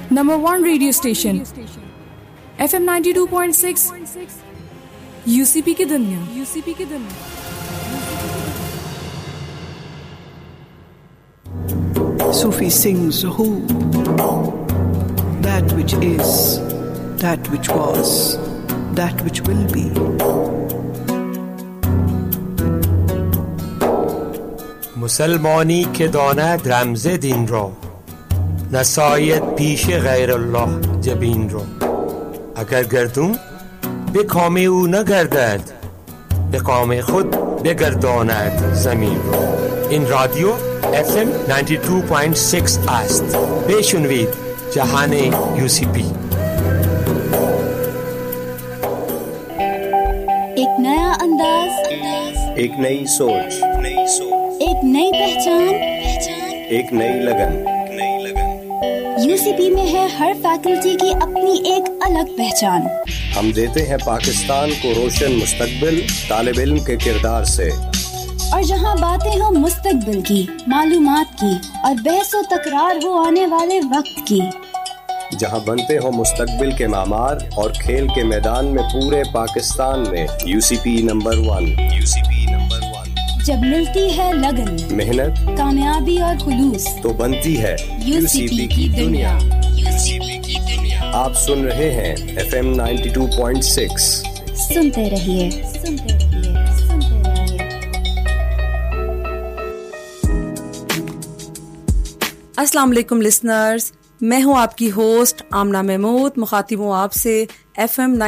Number one radio station, FM 92.6, UCP की दुनिया। Sufi sings who, that which is, that which was, that which will be. مسلمانی که داند رمز دین را، نساید پیش غیر الله جبین را. اگر گردون به کام او نگردد، به کام خود بگرداند زمین را. این رادیو FM 92.6 است. بشنوید جهان UCP. एक नया अंदाज, एक नई सोच, एक नई पहचान, एक नई लगन। यूसीपी में है हर फैकल्टी की अपनी एक अलग पहचान। हम देते हैं पाकिस्तान को रोशन मुस्तकबिल तालिब इल्म के किरदार से। और जहां बातें हो मुस्तकबिल की, मालूमात की और बहसो तकरार हो आने वाले वक्त की, जहां बनते हो मुस्तकबिल के मामार और खेल के मैदान में पूरे पाकिस्तान में यूसीपी नंबर 1। जब मिलती है लगन, मेहनत, कामयाबी और खुलूस, तो बनती है यूसीपी की दुनिया। आप सुन रहे हैं FM 92.6। सुनते रहिए। अस्सलाम वालेकुम लिसनर्स, मैं हूं आपकी होस्ट आमना महमूद, मुखातिब हूं आपसे FM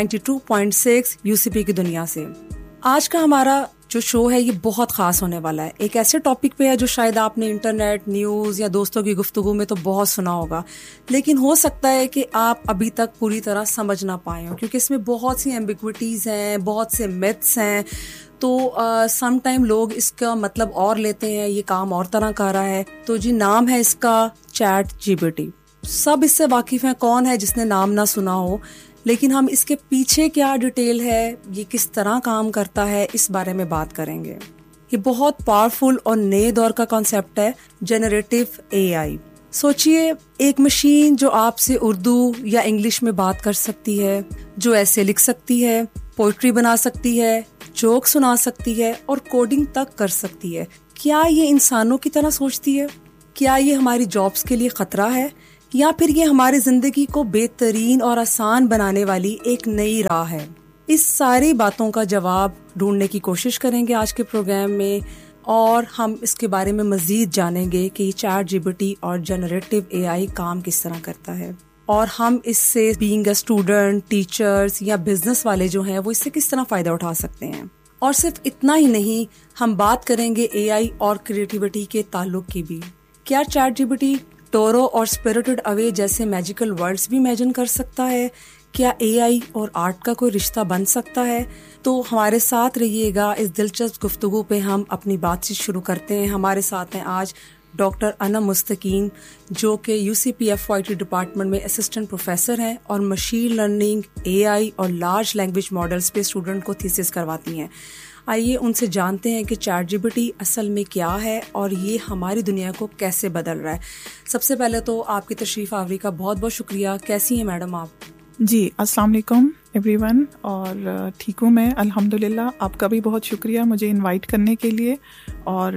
92.6 यूसीपी की दुनिया से। आज का हमारा जो शो है ये बहुत ख़ास होने वाला है। एक ऐसे टॉपिक पे है जो शायद आपने इंटरनेट, न्यूज़ या दोस्तों की गुफ्तगू में तो बहुत सुना होगा, लेकिन हो सकता है कि आप अभी तक पूरी तरह समझ ना पाए हो, क्योंकि इसमें बहुत सी एम्बिग्विटीज़ हैं, बहुत से मिथ्स हैं। तो सम टाइम लोग इसका मतलब और लेते हैं, ये काम और तरह कर रहा है। तो जी नाम है इसका चैट जीपीटी। सब इससे वाकिफ़ हैं, कौन है जिसने नाम ना सुना हो, लेकिन हम इसके पीछे क्या डिटेल है, ये किस तरह काम करता है, इस बारे में बात करेंगे। ये बहुत पावरफुल और नए दौर का कॉन्सेप्ट है, जनरेटिव एआई। सोचिए, एक मशीन जो आपसे उर्दू या इंग्लिश में बात कर सकती है, जो ऐसे लिख सकती है, पोइट्री बना सकती है, जोक सुना सकती है और कोडिंग तक कर सकती है। क्या ये इंसानों की तरह सोचती है? क्या ये हमारी जॉब्स के लिए खतरा है, या फिर ये हमारी जिंदगी को बेहतरीन और आसान बनाने वाली एक नई राह है? इस सारी बातों का जवाब ढूंढने की कोशिश करेंगे आज के प्रोग्राम में, और हम इसके बारे में मजीद जानेंगे कि चैट जीपीटी और जनरेटिव एआई काम किस तरह करता है, और हम इससे बीइंग अ स्टूडेंट, टीचर्स या बिजनेस वाले जो हैं वो इससे किस तरह फायदा उठा सकते हैं। और सिर्फ इतना ही नहीं, हम बात करेंगे एआई और क्रिएटिविटी के ताल्लुक की भी। क्या चैट जीपीटी टोरो और स्पिरिटेड अवे जैसे मैजिकल वर्ड्स भी इमेजिन कर सकता है? क्या एआई और आर्ट का कोई रिश्ता बन सकता है? तो हमारे साथ रहिएगा, इस दिलचस्प गुफ्तगू पे हम अपनी बातचीत शुरू करते हैं। हमारे साथ हैं आज डॉक्टर अनम मुस्तकीम, जो कि यूसीपी FYT डिपार्टमेंट में असिस्टेंट प्रोफेसर हैं और मशीन लर्निंग, एआई और लार्ज लैंग्वेज मॉडल्स पे स्टूडेंट को थीसिस करवाती हैं। आइए उनसे जानते हैं कि चैट जीपीटी असल में क्या है और ये हमारी दुनिया को कैसे बदल रहा है। सबसे पहले तो आपकी तशरीफ़ आवरी का बहुत बहुत शुक्रिया। कैसी हैं मैडम आप? जी, अस्सलाम वालेकुम एवरीवन, और ठीक हूँ मैं अल्हम्दुलिल्लाह। आपका भी बहुत शुक्रिया मुझे इनवाइट करने के लिए और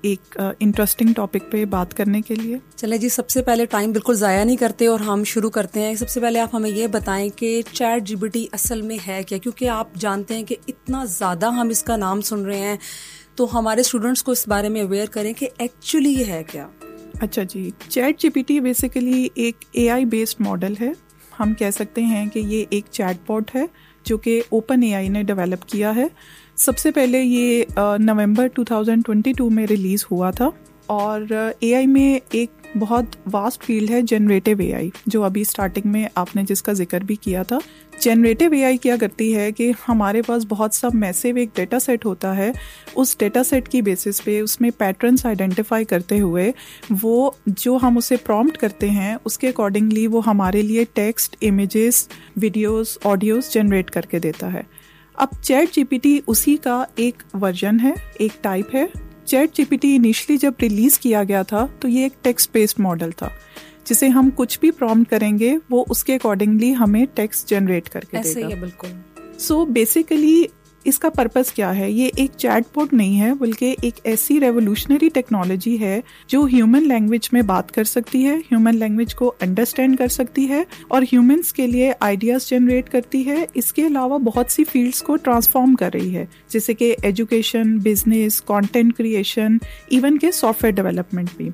एक इंटरेस्टिंग टॉपिक पे बात करने के लिए। चले जी, सबसे पहले टाइम बिल्कुल ज़ाया नहीं करते और हम शुरू करते हैं। सबसे पहले आप हमें ये बताएं कि चैट जीपीटी असल में है क्या, क्योंकि आप जानते हैं कि इतना ज़्यादा हम इसका नाम सुन रहे हैं, तो हमारे स्टूडेंट्स को इस बारे में अवेयर करें कि एक्चुअली ये है क्या। अच्छा जी, चैट जीपीटी बेसिकली एक एआई बेस्ड मॉडल है। हम कह सकते हैं कि ये एक चैटबॉट है जो कि ओपन एआई ने डेवलप किया है। सबसे पहले ये नवंबर 2022 में रिलीज़ हुआ था, और एआई में एक बहुत वास्ट फील्ड है जनरेटिव एआई, जो अभी स्टार्टिंग में आपने जिसका जिक्र भी किया था। जनरेटिव एआई क्या करती है कि हमारे पास बहुत सा मैसिव एक डेटा सेट होता है, उस डेटा सेट की बेसिस पे उसमें पैटर्न्स आइडेंटिफाई करते हुए वो जो हम उसे प्रॉम्प्ट करते हैं उसके अकॉर्डिंगली वो हमारे लिए text, images, videos, audios generate करके देता है। अब चैट जीपीटी उसी का एक वर्जन है, एक टाइप है। चैट जीपीटी इनिशियली जब रिलीज किया गया था तो ये एक टेक्स्ट बेस्ड मॉडल था, जिसे हम कुछ भी प्रॉम्प्ट करेंगे वो उसके अकॉर्डिंगली हमें टेक्स्ट जनरेट करके ऐसे देगा। ही है, बिल्कुल। सो बेसिकली इसका पर्पस क्या है? ये एक चैटबॉट नहीं है, बल्कि एक ऐसी रेवोल्यूशनरी टेक्नोलॉजी है जो ह्यूमन लैंग्वेज में बात कर सकती है, ह्यूमन लैंग्वेज को अंडरस्टैंड कर सकती है और ह्यूमंस के लिए आइडियाज जनरेट करती है। इसके अलावा बहुत सी फील्ड्स को ट्रांसफॉर्म कर रही है, जैसे कि education, business, content creation, even के सॉफ्टवेयर डेवलपमेंट भी।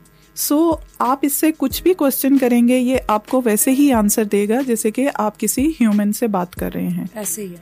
आप इससे कुछ भी क्वेश्चन करेंगे, ये आपको वैसे ही आंसर देगा जैसे कि आप किसी ह्यूमन से बात कर रहे हैं। ऐसे ही है।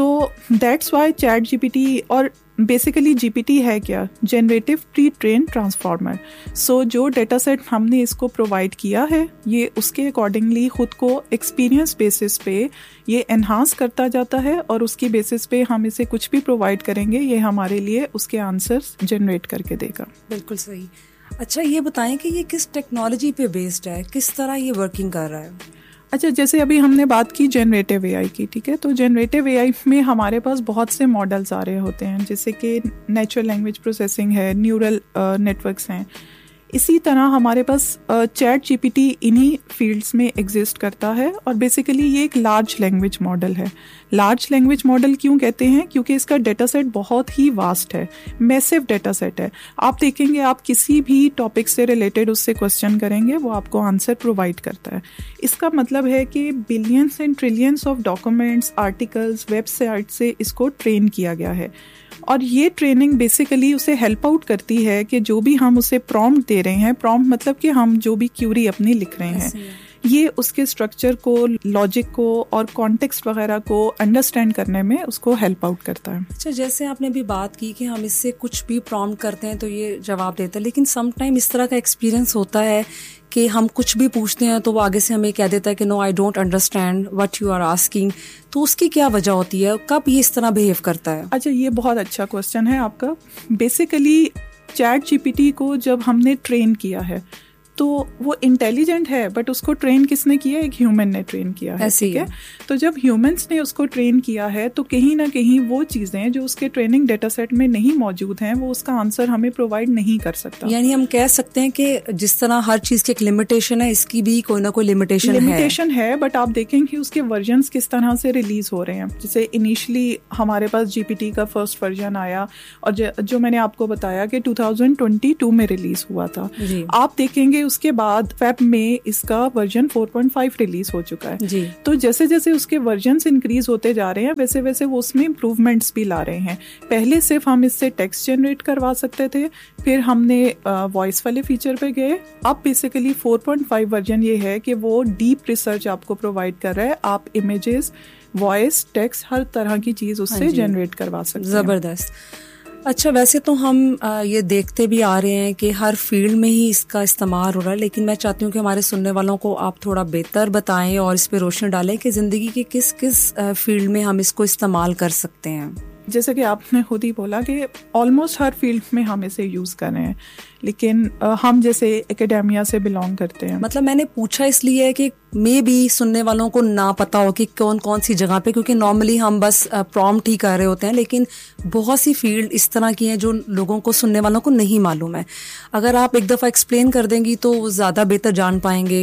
दैट्स वाई चैट जीपीटी, और बेसिकली जीपीटी है क्या? Generative pre train transformer. जो डेटा सेट हमने इसको प्रोवाइड किया है, ये उसके अकॉर्डिंगली खुद को एक्सपीरियंस बेसिस पे ये एनहांस करता जाता है और उसकी बेसिस पे हम इसे कुछ भी प्रोवाइड करेंगे, ये हमारे लिए उसके आंसर्स जनरेट करके देगा। बिल्कुल सही। अच्छा, ये बताएं कि ये किस टेक्नोलॉजी पे बेस्ड है, किस तरह ये वर्किंग कर रहा है? अच्छा, जैसे अभी हमने बात की जनरेटिव एआई की, ठीक है, तो जनरेटिव एआई में हमारे पास बहुत से मॉडल्स आ रहे होते हैं, जैसे कि नेचुरल लैंग्वेज प्रोसेसिंग है, न्यूरल नेटवर्क्स हैं। इसी तरह हमारे पास चैट जीपीटी इन्हीं फील्ड्स में एग्जिस्ट करता है और बेसिकली ये एक लार्ज लैंग्वेज मॉडल है। लार्ज लैंग्वेज मॉडल क्यों कहते हैं? क्योंकि इसका डेटा सेट बहुत ही वास्ट है, मैसिव डेटा सेट है। आप देखेंगे, आप किसी भी टॉपिक से रिलेटेड उससे क्वेश्चन करेंगे, वो आपको आंसर प्रोवाइड करता है। इसका मतलब है कि billions and trillions of documents, articles, website से इसको ट्रेन किया गया है और ये ट्रेनिंग बेसिकली उसे हेल्प आउट करती है कि जो भी हम उसे प्रॉम्प्ट दे रहे हैं, प्रॉम्प्ट मतलब कि हम जो भी क्यूरी अपनी लिख रहे हैं, ये उसके स्ट्रक्चर को, लॉजिक को और कॉन्टेक्स्ट वगैरह को अंडरस्टैंड करने में उसको हेल्प आउट करता है। अच्छा, जैसे आपने भी बात की कि हम इससे कुछ भी प्रॉम्प्ट करते हैं तो ये जवाब देता है, लेकिन सम टाइम इस तरह का एक्सपीरियंस होता है कि हम कुछ भी पूछते हैं तो वो आगे से हमें कह देता है कि no, I don't understand what you are asking. तो उसकी क्या वजह होती है, कब ये इस तरह बिहेव करता है? अच्छा, ये बहुत अच्छा क्वेश्चन है आपका। बेसिकली चैट जीपीटी को जब हमने ट्रेन किया है तो वो इंटेलिजेंट है, बट उसको ट्रेन किसने किया? एक ह्यूमन ने ट्रेन किया है, ठीक है। तो जब ह्यूमंस ने उसको ट्रेन किया है तो कहीं ना कहीं वो चीजें जो उसके ट्रेनिंग डेटा सेट में नहीं मौजूद हैं, वो उसका आंसर हमें प्रोवाइड नहीं कर सकता। यानी हम कह सकते हैं कि जिस तरह हर चीज की एक लिमिटेशन है, इसकी भी कोई ना कोई लिमिटेशन है। बट आप देखेंगे उसके वर्जन्स किस तरह से रिलीज हो रहे हैं। जैसे इनिशियली हमारे पास जीपीटी का फर्स्ट वर्जन आया और जो मैंने आपको बताया कि 2022 में रिलीज हुआ था। आप देखेंगे उसके बाद फेब में इसका वर्जन 4.5 रिलीज हो चुका है जी। तो जैसे जैसे उसके वर्जन्स इंक्रीज होते जा रहे हैं, वैसे वैसे वो उसमें इम्प्रूवमेंट्स भी ला रहे हैं। पहले सिर्फ हम इससे टेक्स्ट जनरेट करवा सकते थे, फिर हमने वॉइस वाले फीचर पे गए। अब बेसिकली 4.5 वर्जन ये है कि वो डीप रिसर्च आपको प्रोवाइड कर रहा है। आप इमेजेस, वॉइस, टेक्स्ट, हर तरह की चीज उससे जनरेट करवा सकते हैं। जबरदस्त। अच्छा, वैसे तो हम ये देखते भी आ रहे हैं कि हर फील्ड में ही इसका इस्तेमाल हो रहा है, लेकिन मैं चाहती हूँ कि हमारे सुनने वालों को आप थोड़ा बेहतर बताएं और इस पे रोशनी डालें कि जिंदगी के किस किस फील्ड में हम इसको इस्तेमाल कर सकते हैं। जैसे कि आपने खुद ही बोला कि ऑलमोस्ट हर फील्ड में हम इसे यूज कर रहे हैं, लेकिन हम जैसे एकेडेमिया से बिलोंग करते हैं। मतलब मैंने पूछा इसलिए कि मे भी सुनने वालों को ना पता हो कि कौन कौन सी जगह पे, क्योंकि नॉर्मली हम बस प्रॉम्प्ट ही कर रहे होते हैं, लेकिन बहुत सी फील्ड इस तरह की हैं जो लोगों को, सुनने वालों को नहीं मालूम है। अगर आप एक दफ़ा एक्सप्लेन कर देंगी तो वो ज़्यादा बेहतर जान पाएंगे।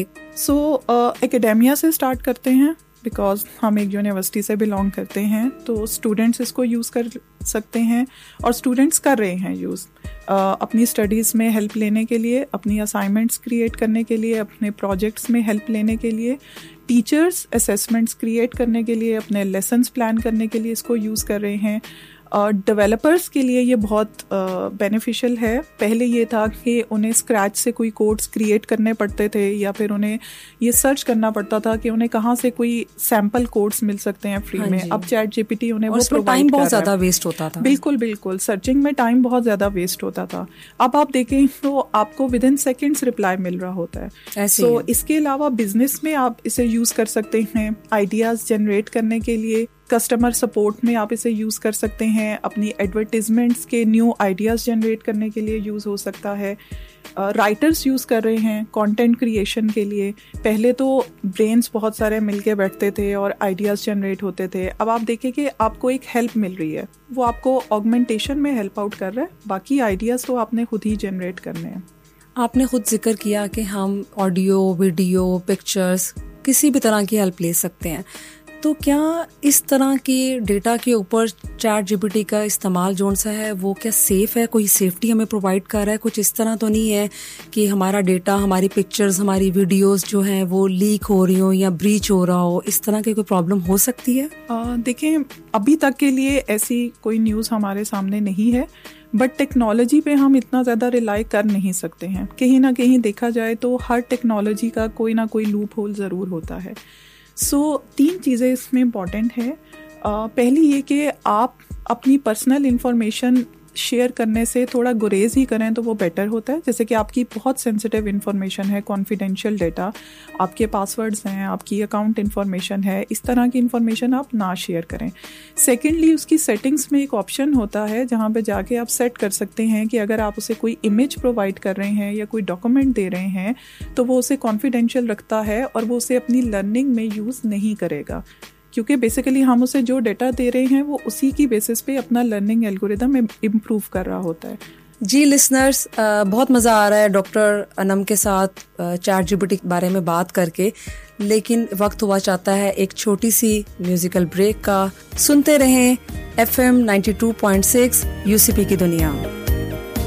एकेडेमिया से स्टार्ट करते हैं, बिकॉज हम एक यूनिवर्सिटी से बिलोंग करते हैं, तो स्टूडेंट्स इसको यूज़ कर सकते हैं और स्टूडेंट्स कर रहे हैं यूज़ अपनी स्टडीज़ में हेल्प लेने के लिए, अपनी असाइनमेंट्स क्रिएट करने के लिए, अपने प्रोजेक्ट्स में हेल्प लेने के लिए, टीचर्स असेसमेंट्स क्रिएट करने के लिए, अपने लेसन्स प्लान करने के लिए इसको यूज़ कर रहे हैं। डेवलपर्स के लिए ये बहुत बेनिफिशियल है। पहले ये था कि उन्हें स्क्रैच से कोई कोड्स क्रिएट करने पड़ते थे या फिर उन्हें ये सर्च करना पड़ता था कि उन्हें कहाँ से कोई सैम्पल कोड्स मिल सकते हैं फ्री में। अब चैट जीपीटी उन्हें वो प्रोवाइड कर रहा है। टाइम बहुत ज़्यादा वेस्ट होता था। बिल्कुल, सर्चिंग में टाइम बहुत ज़्यादा वेस्ट होता था। अब आप देखें तो आपको विद इन सेकेंड्स रिप्लाई मिल रहा होता है। तो इसके अलावा बिजनेस में आप इसे यूज़ कर सकते हैं आइडियाज़ जनरेट करने के लिए। कस्टमर सपोर्ट में आप इसे यूज़ कर सकते हैं, अपनी एडवर्टीजमेंट्स के न्यू आइडियाज़ जनरेट करने के लिए यूज़ हो सकता है। राइटर्स यूज़ कर रहे हैं कंटेंट क्रिएशन के लिए। पहले तो ब्रेन्स बहुत सारे मिलके बैठते थे और आइडियाज़ जनरेट होते थे। अब आप देखें कि आपको एक हेल्प मिल रही है, वो आपको ऑगमेंटेशन में हेल्प आउट कर रहा है, बाकी आइडियाज़ तो आपने खुद ही जनरेट करने हैं। आपने खुद जिक्र किया कि हम ऑडियो, वीडियो, पिक्चर्स किसी भी तरह की हेल्प ले सकते हैं, तो क्या इस तरह के डेटा के ऊपर चैट जीपीटी का इस्तेमाल जोन सा है वो क्या सेफ है? कोई सेफ्टी हमें प्रोवाइड कर रहा है? कुछ इस तरह तो नहीं है कि हमारा डेटा, हमारी पिक्चर्स, हमारी वीडियोस जो हैं वो लीक हो रही हो या ब्रीच हो रहा हो, इस तरह की कोई प्रॉब्लम हो सकती है? देखें, अभी तक के लिए ऐसी कोई न्यूज़ हमारे सामने नहीं है, बट टेक्नोलॉजी पे हम इतना ज़्यादा रिलाई कर नहीं सकते हैं। कहीं ना कहीं देखा जाए तो हर टेक्नोलॉजी का कोई ना कोई लूप होल ज़रूर होता है। सो 3 चीज़ें इसमें इम्पॉर्टेंट है। पहली ये कि आप अपनी पर्सनल इन्फॉर्मेशन शेयर करने से थोड़ा गुरेज ही करें तो वो बेटर होता है। जैसे कि आपकी बहुत सेंसिटिव इन्फॉर्मेशन है, कॉन्फिडेंशियल डेटा, आपके पासवर्ड्स हैं, आपकी अकाउंट इन्फॉर्मेशन है, इस तरह की इन्फॉर्मेशन आप ना शेयर करें। सेकेंडली, उसकी सेटिंग्स में एक ऑप्शन होता है जहाँ पे जाके आप सेट कर सकते हैं कि अगर आप उसे कोई इमेज प्रोवाइड कर रहे हैं या कोई डॉक्यूमेंट दे रहे हैं तो वो उसे कॉन्फिडेंशियल रखता है और वो उसे अपनी लर्निंग में यूज़ नहीं करेगा, क्योंकि बेसिकली हम उसे जो डेटा दे रहे हैं वो उसी की बेसिस पे अपना लर्निंग एल्गोरिदम इम्प्रूव कर रहा होता है। जी लिसनर्स, बहुत मज़ा आ रहा है डॉक्टर अनम के साथ चैट जीपीटी के बारे में बात करके, लेकिन वक्त हुआ चाहता है एक छोटी सी म्यूजिकल ब्रेक का। सुनते रहें FM 92.6 UCP की दुनिया।